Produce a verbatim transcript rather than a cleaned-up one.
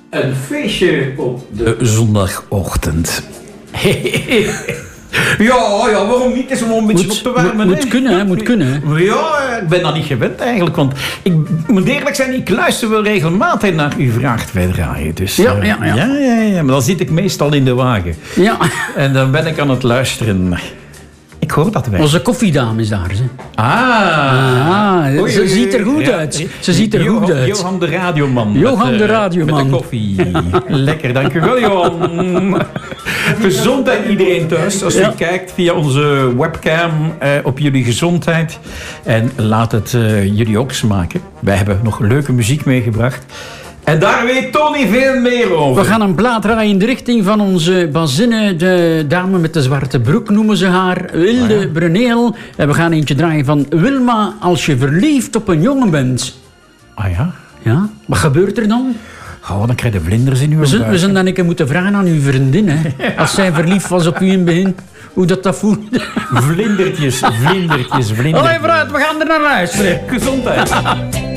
Een feestje op de zondagochtend. Ja, ja, waarom niet? Het is om een beetje Moet- op te warmen. moet- moet hè? kunnen, hè, moet kunnen, hè. Ja, ik ben dat niet gewend eigenlijk. Want ik moet eerlijk zijn, ik luister wel regelmatig naar U Vraagt Wij Draaien. Dus, Ja, eh, ja, ja. ja, ja, ja. Maar dan zit ik meestal in de wagen. Ja, En dan ben ik aan het luisteren. Ik hoor dat wel. onze koffiedame is daar. Hè. Ah, Ah, Oei, ze oei, ziet er oei. goed Ja, uit. Ze ziet er Johan, goed uit. Johan de radioman. Johan met, de eh, radioman. Met de koffie. Lekker, dankjewel Johan. Gezondheid iedereen thuis. Als Ja. u kijkt via onze webcam eh, op jullie gezondheid. En laat het eh, jullie ook smaken. Wij hebben nog leuke muziek meegebracht. En daar weet Tony veel meer over. We gaan een plaat draaien in de richting van onze bazine. De dame met de zwarte broek noemen ze haar. Wilde Ah, ja. Bruneel. En we gaan eentje draaien van Wilma als je verliefd op een jongen bent. Ah ja? Ja, wat gebeurt er dan? Oh, dan krijg je vlinders in uw We zullen, we buik. zullen dan een keer moeten vragen aan uw vriendin. Hè? Als zij verliefd was op u in het begin. Hoe dat dat voelt. Vlindertjes, vlindertjes, vlindertjes. Allee, vooruit, we gaan er naar luisteren. Gezondheid.